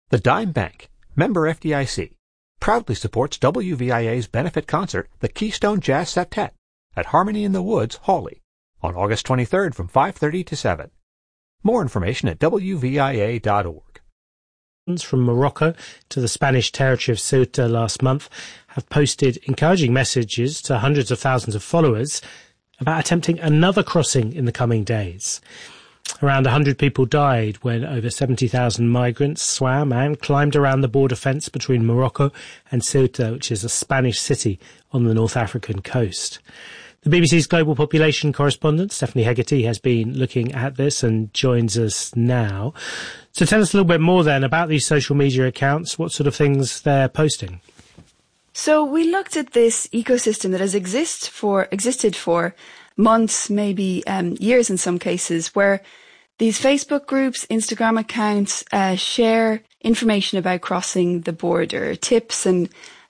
The Dime Bank, member FDIC, proudly supports WVIA's benefit concert, the Keystone Jazz Septet, at Harmony in the Woods, Hawley, on August 23rd from 5:30 to 7. More information at WVIA.org. From Morocco to the Spanish territory of Ceuta last month have posted encouraging messages to hundreds of thousands of followers about attempting another crossing in the coming days. Around 100 people died when over 70,000 migrants swam and climbed around the border fence between Morocco and Ceuta, which is a Spanish city on the North African coast. The BBC's global population correspondent, Stephanie Hegarty, has been looking at this and joins us now. So tell us a little bit more then about these social media accounts, what sort of things they're posting. So we looked at this ecosystem that has existed for months, maybe years in some cases, where these Facebook groups, Instagram accounts share information about crossing the border, tips and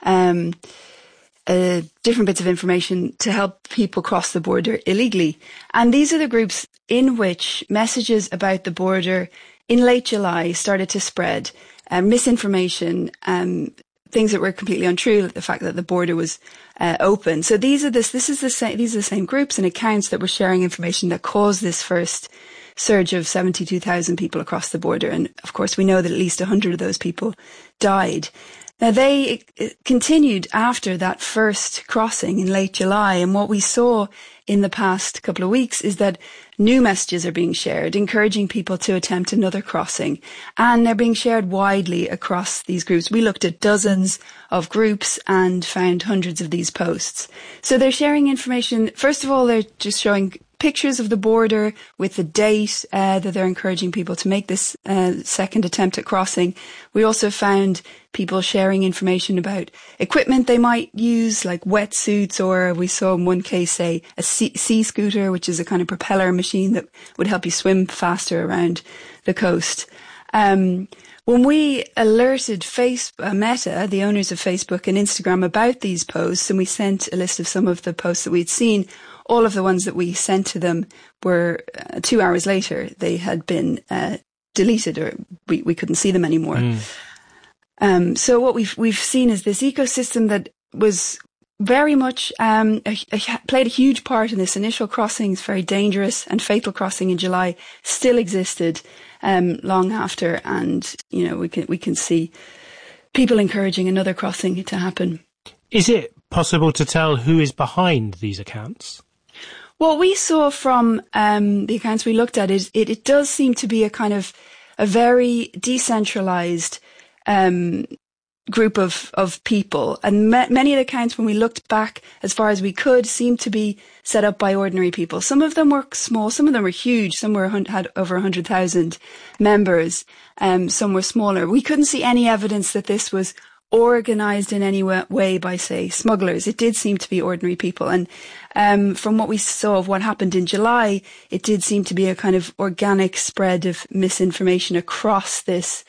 different bits of information to help people cross the border illegally. And these are the groups in which messages about the border in late July started to spread, misinformation, things that were completely untrue, the fact that the border was open. So these are the same groups and accounts that were sharing information that caused this first surge of 72,000 people across the border. And of course, we know that at least 100 of those people died. Now, they continued after that first crossing in late July. And what we saw in the past couple of weeks is that new messages are being shared, encouraging people to attempt another crossing. And they're being shared widely across these groups. We looked at dozens of groups and found hundreds of these posts. So they're sharing information. First of all, they're just showing pictures of the border with the date that they're encouraging people to make this second attempt at crossing. We also found people sharing information about equipment they might use, like wetsuits, or we saw in one case a sea scooter, which is a kind of propeller machine that would help you swim faster around the coast. When we alerted Meta, the owners of Facebook and Instagram, about these posts, and we sent a list of some of the posts that we'd seen, all of the ones that we sent to them were 2 hours later, they had been deleted, or we couldn't see them anymore. So what we've seen is this ecosystem that was very much played a huge part in this initial crossing, this very dangerous and fatal crossing in July, still existed long after, and we can see people encouraging another crossing to happen. Is it possible to tell who is behind these accounts? What we saw from the accounts we looked at is it does seem to be a kind of a very decentralized group of people. And many of the accounts, when we looked back as far as we could, seemed to be set up by ordinary people. Some of them were small, some of them were huge, some had over 100,000 members, some were smaller. We couldn't see any evidence that this was organized in any way by, say, smugglers. It did seem to be ordinary people. And from what we saw of what happened in July, it did seem to be a kind of organic spread of misinformation across this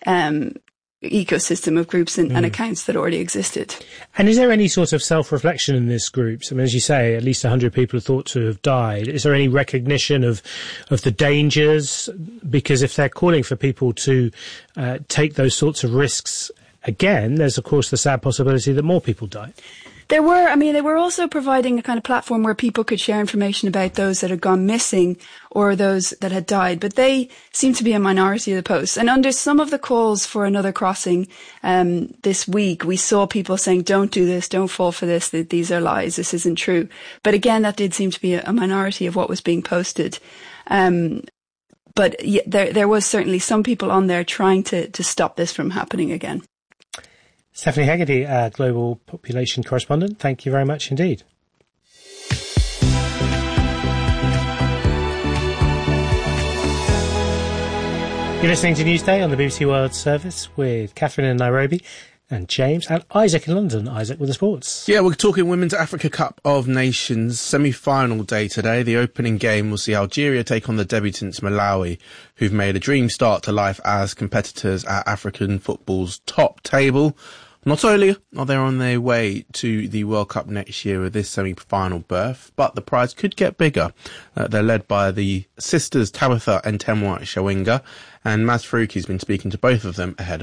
ecosystem of groups and accounts that already existed. And is there any sort of self-reflection in this group? I mean, as you say, at least 100 people are thought to have died. Is there any recognition of the dangers? Because if they're calling for people to take those sorts of risks again, there's, of course, the sad possibility that more people die. They were also providing a kind of platform where people could share information about those that had gone missing or those that had died, but they seem to be a minority of the posts. And under some of the calls for another crossing this week, we saw people saying, don't do this, don't fall for this, that these are lies, this isn't true. But again, that did seem to be a minority of what was being posted. But there was certainly some people on there trying to stop this from happening again. Stephanie Hegarty, Global Population Correspondent, thank you very much indeed. You're listening to Newsday on the BBC World Service with Catherine in Nairobi and James and Isaac in London. Isaac with the sports. Yeah, we're talking Women's Africa Cup of Nations semi-final day today. The opening game will see Algeria take on the debutants Malawi, who've made a dream start to life as competitors at African football's top table. Not only are they on their way to the World Cup next year with this semi-final berth, but the prize could get bigger. They're led by the sisters Tabitha and Temwa Shawinga, and Maz Faruqi's been speaking to both of them ahead